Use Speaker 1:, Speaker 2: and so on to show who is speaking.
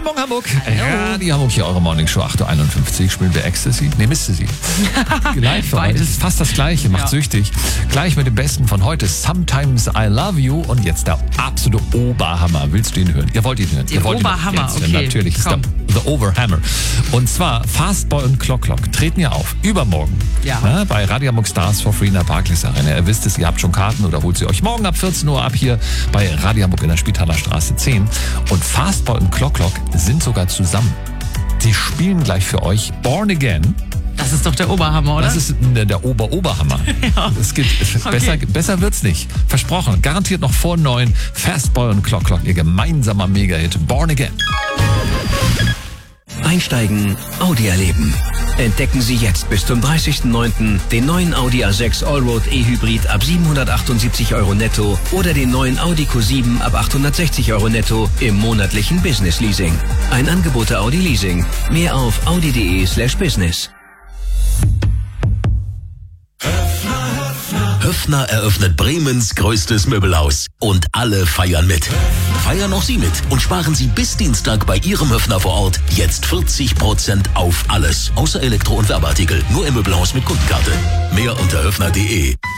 Speaker 1: Morgen, Hamburg. Radio Hamburg, hier eure Morningshow 8.51 Uhr. Spielen wir Ecstasy? Ne, Mist sie. Gleich für heute. Ist fast das Gleiche, macht süchtig. Gleich mit dem Besten von heute, Sometimes I Love You. Und jetzt der absolute Oberhammer. Willst du ihn hören? Ihr wollt ihn hören.
Speaker 2: Den Oberhammer,
Speaker 1: okay. Natürlich, ist The Overhammer. Und zwar Fastboy und Clock treten ja auf. Übermorgen.
Speaker 2: Ja.
Speaker 1: Bei Radio Hamburg Stars for Free in der Barclays Arena. Ihr wisst es, ihr habt schon Karten oder holt sie euch morgen ab 14 Uhr ab hier bei Radio Hamburg in der Spitaler Straße 10. Und Fastboy und Clock sind sogar zusammen. Die spielen gleich für euch Born Again.
Speaker 2: Das ist doch der Oberhammer, oder?
Speaker 1: Das ist der Oberhammer.
Speaker 2: Ja.
Speaker 1: Es gibt, besser wird's nicht. Versprochen. Garantiert noch vor 9. Fastboy und Clock, ihr gemeinsamer Mega-Hit Born Again.
Speaker 3: Einsteigen, Audi erleben. Entdecken Sie jetzt bis zum 30.09. den neuen Audi A6 Allroad E-Hybrid ab 778 € netto oder den neuen Audi Q7 ab 860 € netto im monatlichen Business Leasing. Ein Angebot der Audi Leasing. Mehr auf audi.de/business.
Speaker 4: Höffner eröffnet Bremens größtes Möbelhaus. Und alle feiern mit. Feiern auch Sie mit und sparen Sie bis Dienstag bei Ihrem Höffner vor Ort jetzt 40% auf alles. Außer Elektro- und Werbeartikel. Nur im Möbelhaus mit Kundenkarte. Mehr unter höffner.de.